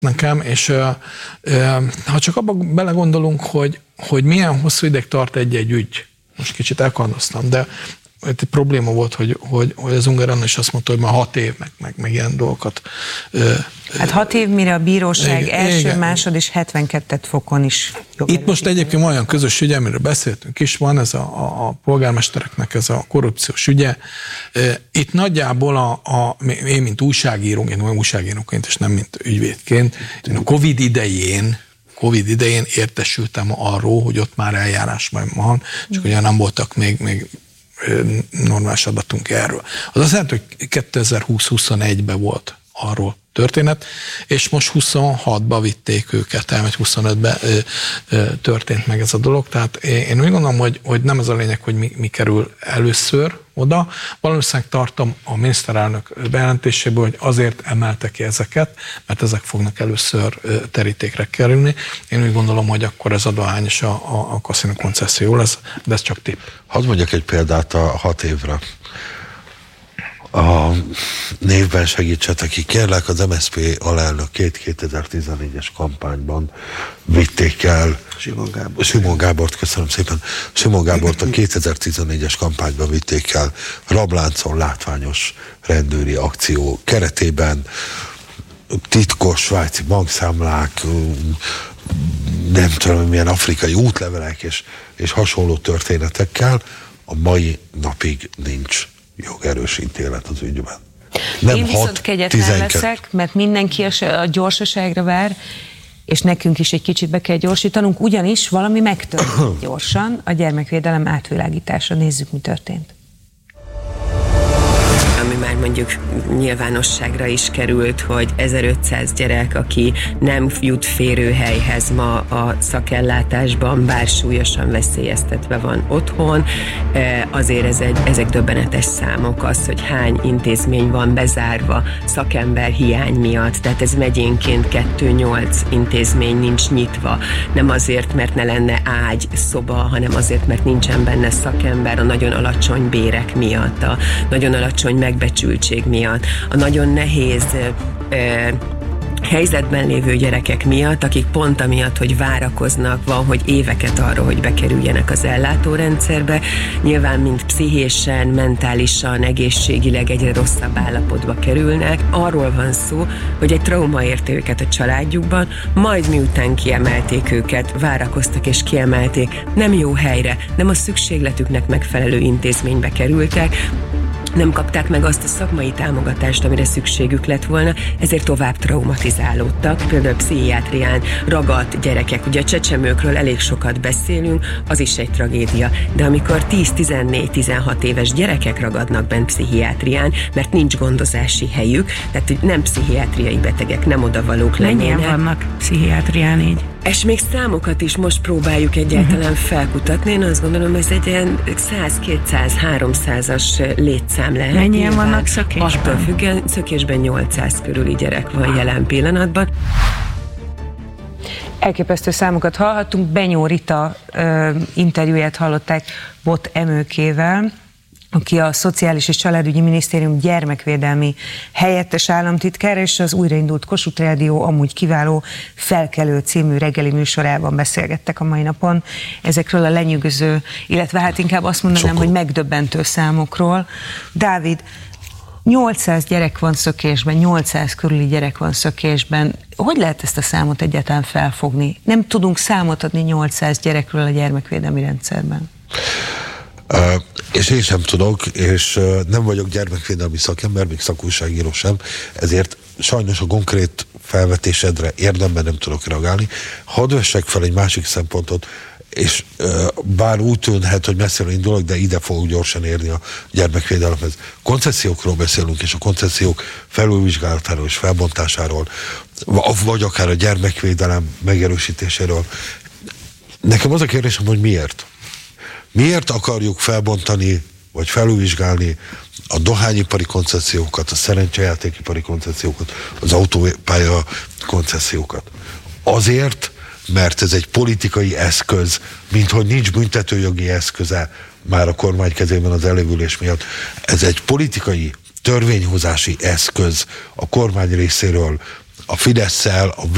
nekem, és ha csak abban belegondolunk, hogy milyen hosszú ideig tart egy ügy, most kicsit elkardoztam, de egy probléma volt, hogy az Ungaran is azt mondta, hogy már 6 év, meg ilyen dolgokat. Hát 6 év, mire a bíróság első, másod és 72 fokon is itt most egyébként olyan közös ügy, amiről beszéltünk is, van ez a polgármestereknek ez a korrupciós ügye. Itt nagyjából én, mint újságíróként, és nem mint ügyvédként, én a Covid idején értesültem arról, hogy ott már eljárásban van, csak ugye nem voltak még normális adatunk erről. Az azt jelenti, hogy 2020-21-ben volt arról történet, és most 26-ba vitték őket el, vagy 25-ben történt meg ez a dolog. Tehát én úgy gondolom, hogy nem ez a lényeg, hogy mi kerül először oda. Valószínűleg tartom a miniszterelnök bejelentéséből, hogy azért emelte ki ezeket, mert ezek fognak először terítékre kerülni. Én úgy gondolom, hogy akkor ez a dohány és a kaszinó koncesszió lesz, de ez csak tipp. Hadd mondjak egy példát a 6 évre. A névben segítsetek ki, kérlek, az MSZP alelnökét 2014-es kampányban vitték el. Simon Gábort, köszönöm szépen. Simon Gábort a 2014-es kampányban vitték el rabláncon látványos rendőri akció keretében, titkos svájci bankszámlák, nem tudom milyen afrikai útlevelek és hasonló történetekkel. A mai napig nincs jogerős ítélet az ügyben. Nem én viszont kegyetlen leszek, mert mindenki a gyorsaságra vár, és nekünk is egy kicsit be kell gyorsítanunk, ugyanis valami megtörtént gyorsan, a gyermekvédelem átvilágítása. Nézzük, mi történt. Ami már mondjuk nyilvánosságra is került, hogy 1500 gyerek, aki nem jut férőhelyhez ma a szakellátásban, bár súlyosan veszélyeztetve van otthon, azért ezek döbbenetes számok, az, hogy hány intézmény van bezárva szakember hiány miatt, tehát ez megyénként 2-8 intézmény nincs nyitva, nem azért, mert ne lenne ágy, szoba, hanem azért, mert nincsen benne szakember, a nagyon alacsony bérek miatt, a nagyon alacsony megbecsültség miatt, a nagyon nehéz helyzetben lévő gyerekek miatt, akik pont amiatt, hogy várakoznak, van, hogy éveket arra, hogy bekerüljenek az ellátórendszerbe, nyilván mind pszichésen, mentálisan, egészségileg egyre rosszabb állapotba kerülnek. Arról van szó, hogy egy trauma érte őket a családjukban, majd miután kiemelték őket, várakoztak és kiemelték, nem jó helyre, nem a szükségletüknek megfelelő intézménybe kerültek, nem kapták meg azt a szakmai támogatást, amire szükségük lett volna, ezért tovább traumatizálódtak. Például pszichiátrián ragadt gyerekek, ugye a csecsemőkről elég sokat beszélünk, az is egy tragédia. De amikor 10-14-16 éves gyerekek ragadnak bent pszichiátrián, mert nincs gondozási helyük, tehát hogy nem pszichiátriai betegek, nem odavalók lennének. Mennyien vannak pszichiátrián így? És még számokat is most próbáljuk egyáltalán felkutatni. Én azt gondolom, ez egy ilyen 100-200-300-as létszám lehet. Mennyien vannak szökésben? Attól függően szökésben 800 körüli gyerek van jelen pillanatban. Elképesztő számokat hallhattunk. Benyó Rita interjúját hallották Bot Emőkével, aki a Szociális és Családügyi Minisztérium gyermekvédelmi helyettes államtitkár, és az újraindult Kossuth Rádió amúgy kiváló Felkelő című reggeli műsorában beszélgettek a mai napon ezekről a lenyűgöző, illetve hát inkább azt mondanám, hogy megdöbbentő számokról. Dávid, 800 gyerek van szökésben, 800 körüli gyerek van szökésben. Hogy lehet ezt a számot egyáltalán felfogni? Nem tudunk számot adni 800 gyerekről a gyermekvédelmi rendszerben. És én sem tudok, és nem vagyok gyermekvédelmi szakember, még szakújságíró sem, ezért sajnos a konkrét felvetésedre érdemben nem tudok reagálni. Hadd vessek fel egy másik szempontot, és bár úgy tűnhet, hogy messziről indulok, de ide fogok gyorsan érni a gyermekvédelemhez. Koncessziókról beszélünk, és a koncessziók felülvizsgálatáról és felbontásáról, vagy akár a gyermekvédelem megerősítéséről. Nekem az a kérdésem, hogy miért? Miért akarjuk felbontani, vagy felülvizsgálni a dohányipari koncessziókat, a szerencsejátékipari koncessziókat, az autópálya koncessziókat? Azért, mert ez egy politikai eszköz, minthogy nincs büntetőjogi eszköze már a kormány kezében az elévülés miatt. Ez egy politikai törvényhozási eszköz a kormány részéről, a Fidesszel, a